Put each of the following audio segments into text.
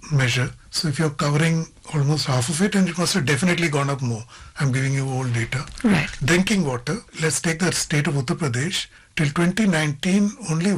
measure. So if you're covering almost half of it, and it must have definitely gone up more. I'm giving you old data. Right. Drinking water, let's take the state of Uttar Pradesh. Till 2019, only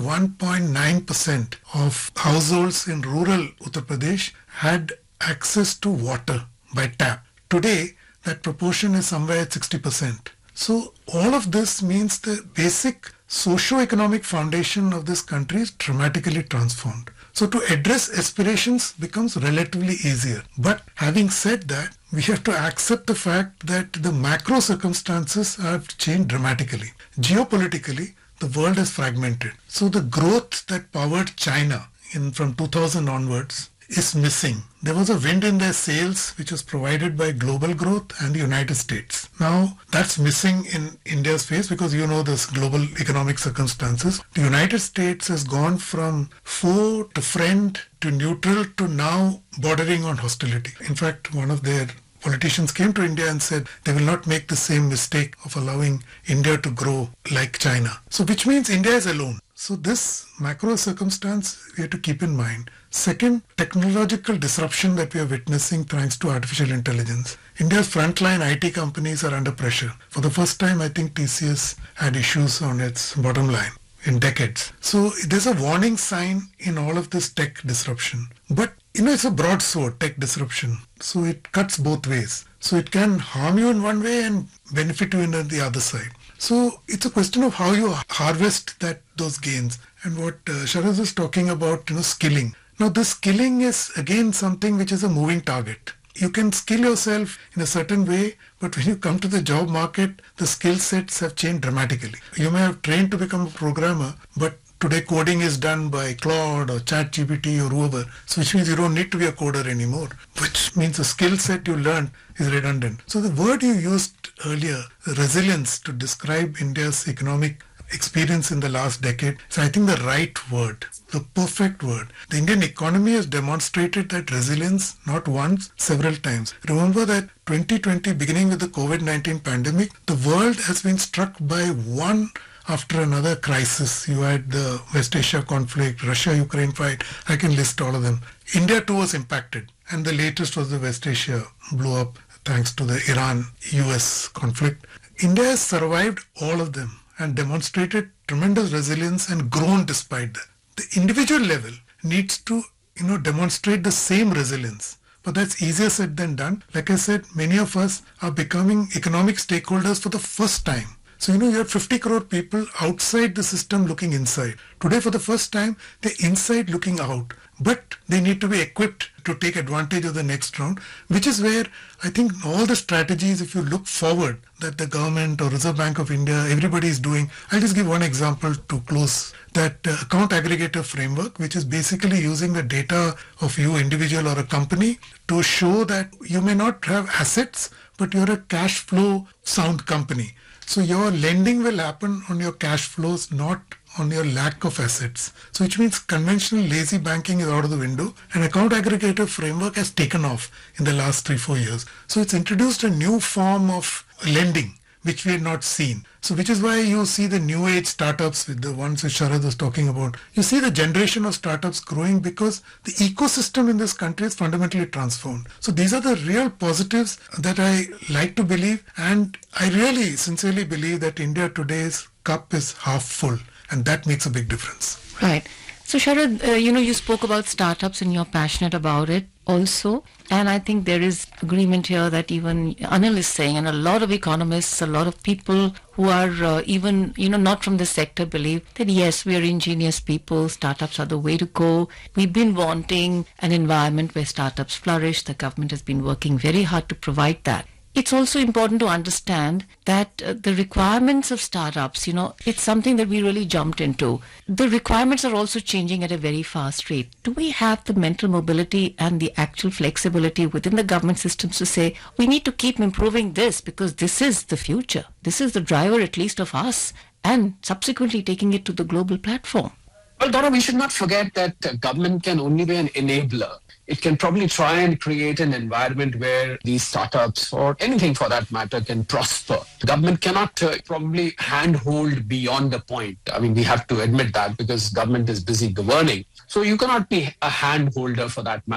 1.9% of households in rural Uttar Pradesh had access to water by tap. Today, that proportion is somewhere at 60%. So all of this means the basic socio-economic foundation of this country is dramatically transformed. So to address aspirations becomes relatively easier. But having said that, we have to accept the fact that the macro circumstances have changed dramatically. Geopolitically, the world has fragmented. So the growth that powered China from 2000 onwards is missing. There was a wind in their sails which was provided by global growth and the United States. Now that's missing in India's face because you know this global economic circumstances. The United States has gone from foe to friend to neutral to now bordering on hostility. In fact, one of their politicians came to India and said they will not make the same mistake of allowing India to grow like China. So which means India is alone. So this macro circumstance we have to keep in mind. Second, technological disruption that we are witnessing thanks to artificial intelligence. India's frontline IT companies are under pressure. For the first time, I think TCS had issues on its bottom line in decades. So there's a warning sign in all of this tech disruption. But it's a broad sword, tech disruption. So it cuts both ways. So it can harm you in one way and benefit you in the other side. So it's a question of how you harvest those gains. And what Sharad is talking about, skilling. Now this skilling is again something which is a moving target. You can skill yourself in a certain way, but when you come to the job market, the skill sets have changed dramatically. You may have trained to become a programmer, but today coding is done by Claude or ChatGPT or whoever, so which means you don't need to be a coder anymore, which means the skill set you learn is redundant. So the word you used earlier, resilience, to describe India's economic experience in the last decade is, I think, the right word, the perfect word. The Indian economy has demonstrated that resilience not once, several times. Remember that 2020, beginning with the COVID-19 pandemic, the world has been struck by one after another crisis. You had the West Asia conflict, Russia-Ukraine fight, I can list all of them. India too was impacted, and the latest was the West Asia blew up thanks to the Iran-US conflict. India has survived all of them and demonstrated tremendous resilience and grown despite that. The individual level needs to, demonstrate the same resilience. But that's easier said than done. Like I said, many of us are becoming economic stakeholders for the first time. So, you have 50 crore people outside the system looking inside. Today, for the first time, they're inside looking out. But they need to be equipped to take advantage of the next round, which is where I think all the strategies, if you look forward, that the government or Reserve Bank of India, everybody is doing. I'll just give one example to close. That account aggregator framework, which is basically using the data of you, individual or a company, to show that you may not have assets, but you're a cash flow sound company. So your lending will happen on your cash flows, not on your lack of assets. So which means conventional lazy banking is out of the window, and account aggregator framework has taken off in the last 3-4 years. So it's introduced a new form of lending which we had not seen. So which is why you see the new age startups, with the ones that Sharad was talking about. You see the generation of startups growing because the ecosystem in this country is fundamentally transformed. So these are the real positives that I like to believe, and I really sincerely believe that India today's cup is half full, and that makes a big difference. Right. So Sharad, you spoke about startups and you're passionate about it also. And I think there is agreement here that even Anil is saying, and a lot of economists, a lot of people who are even, not from this sector believe that yes, we are ingenious people, startups are the way to go. We've been wanting an environment where startups flourish. The government has been working very hard to provide that. It's also important to understand that the requirements of startups, it's something that we really jumped into. The requirements are also changing at a very fast rate. Do we have the mental mobility and the actual flexibility within the government systems to say, we need to keep improving this because this is the future. This is the driver, at least, of us, and subsequently taking it to the global platform? Well, Donna, we should not forget that government can only be an enabler. It can probably try and create an environment where these startups, or anything for that matter, can prosper. The government cannot probably handhold beyond a point. I mean, we have to admit that because government is busy governing. So you cannot be a handholder for that matter.